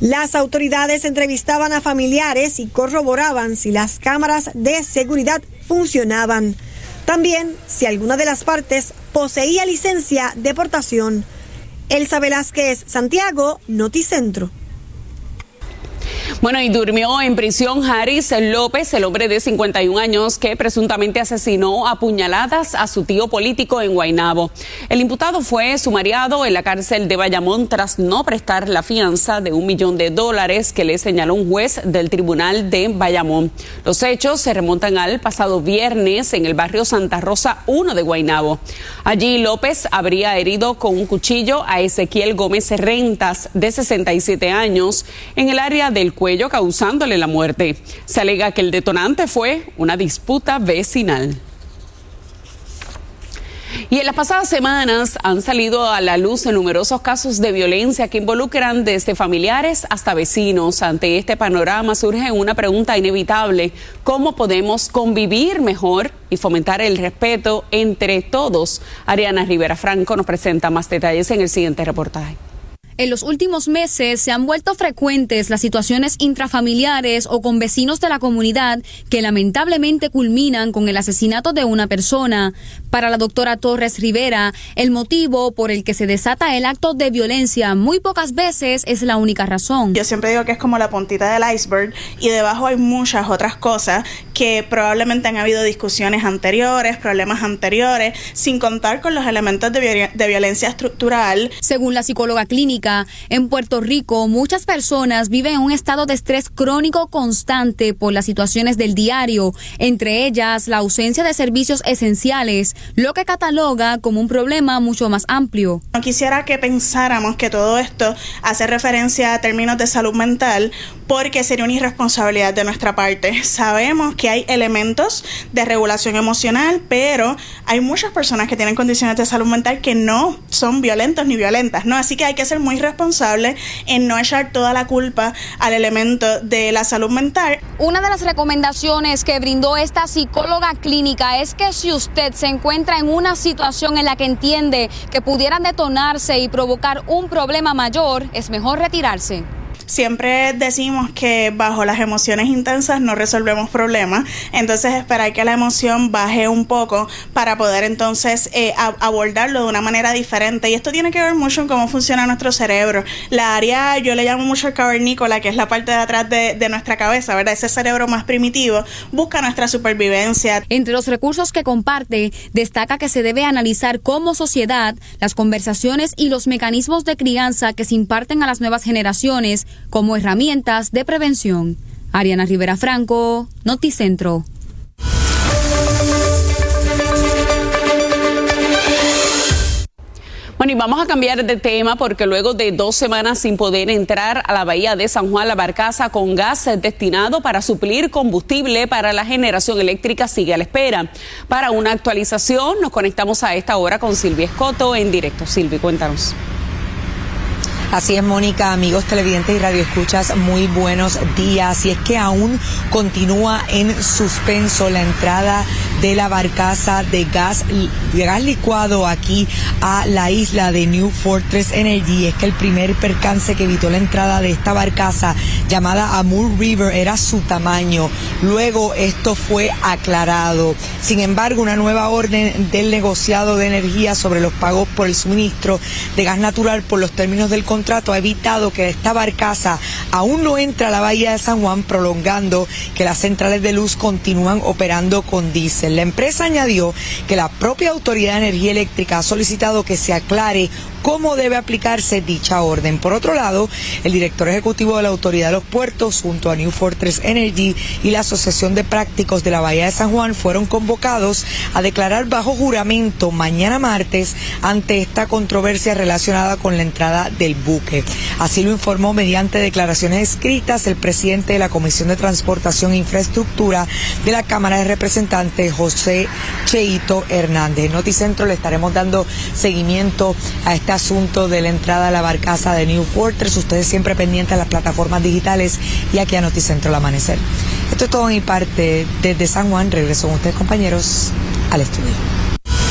Las autoridades entrevistaban a familiares y corroboraban si las cámaras de seguridad funcionaban. También si alguna de las partes poseía licencia de portación. Elsa Velázquez, Santiago, Noticentro. Bueno, y durmió en prisión Haris López, el hombre de 51 años que presuntamente asesinó a puñaladas a su tío político en Guaynabo. El imputado fue sumariado en la cárcel de Bayamón tras no prestar la fianza de $1 millón que le señaló un juez del tribunal de Bayamón. Los hechos se remontan al pasado viernes en el barrio Santa Rosa 1 de Guaynabo. Allí López habría herido con un cuchillo a Ezequiel Gómez Rentas, de 67 años, en el área del cuello, causándole la muerte. Se alega que el detonante fue una disputa vecinal. Y en las pasadas semanas han salido a la luz numerosos casos de violencia que involucran desde familiares hasta vecinos. Ante este panorama surge una pregunta inevitable: ¿cómo podemos convivir mejor y fomentar el respeto entre todos? Ariana Rivera Franco nos presenta más detalles en el siguiente reportaje. En los últimos meses se han vuelto frecuentes las situaciones intrafamiliares o con vecinos de la comunidad que lamentablemente culminan con el asesinato de una persona. Para la doctora Torres Rivera, el motivo por el que se desata el acto de violencia muy pocas veces es la única razón. Yo siempre digo que es como la puntita del iceberg y debajo hay muchas otras cosas que probablemente han habido discusiones anteriores, problemas anteriores, sin contar con los elementos de violencia estructural. Según la psicóloga clínica, en Puerto Rico, muchas personas viven en un estado de estrés crónico constante por las situaciones del diario, entre ellas la ausencia de servicios esenciales, lo que cataloga como un problema mucho más amplio. No quisiera que pensáramos que todo esto hace referencia a términos de salud mental, porque sería una irresponsabilidad de nuestra parte. Sabemos que hay elementos de regulación emocional, pero hay muchas personas que tienen condiciones de salud mental que no son violentos ni violentas, ¿no? Así que hay que ser muy responsable en no echar toda la culpa al elemento de la salud mental. Una de las recomendaciones que brindó esta psicóloga clínica es que si usted se encuentra en una situación en la que entiende que pudieran detonarse y provocar un problema mayor, es mejor retirarse. Siempre decimos que bajo las emociones intensas no resolvemos problemas, entonces esperar que la emoción baje un poco para poder entonces abordarlo de una manera diferente. Y esto tiene que ver mucho en cómo funciona nuestro cerebro. La área, yo le llamo mucho el cavernícola, que es la parte de atrás de nuestra cabeza, ¿verdad? Ese cerebro más primitivo busca nuestra supervivencia. Entre los recursos que comparte, destaca que se debe analizar como sociedad las conversaciones y los mecanismos de crianza que se imparten a las nuevas generaciones como herramientas de prevención. Ariana Rivera Franco, Noticentro. Bueno, y vamos a cambiar de tema porque luego de 2 semanas sin poder entrar a la bahía de San Juan, la barcaza con gas destinado para suplir combustible para la generación eléctrica sigue a la espera. Para una actualización nos conectamos a esta hora con Silvia Escoto en directo. Silvia, cuéntanos. Así es, Mónica, amigos televidentes y radioescuchas, muy buenos días. Y es que aún continúa en suspenso la entrada de la barcaza de gas licuado aquí a la isla de New Fortress Energy. Es que el primer percance que evitó la entrada de esta barcaza llamada Amur River era su tamaño. Luego esto fue aclarado. Sin embargo, una nueva orden del negociado de energía sobre los pagos por el suministro de gas natural por los términos del contrato ha evitado que esta barcaza aún no entre a la bahía de San Juan, prolongando que las centrales de luz continúan operando con diésel. La empresa añadió que la propia Autoridad de Energía Eléctrica ha solicitado que se aclare cómo debe aplicarse dicha orden. Por otro lado, el director ejecutivo de la Autoridad de los Puertos, junto a New Fortress Energy y la Asociación de Prácticos de la Bahía de San Juan, fueron convocados a declarar bajo juramento mañana martes ante esta controversia relacionada con la entrada del buque. Así lo informó mediante declaraciones escritas el presidente de la Comisión de Transportación e Infraestructura de la Cámara de Representantes, José Cheito Hernández. En Noticentro le estaremos dando seguimiento a este asunto de la entrada a la barcaza de New Fortress. Ustedes siempre pendientes a las plataformas digitales y aquí a Noticentro al amanecer. Esto es todo de mi parte desde San Juan. Regreso con ustedes, compañeros, al estudio.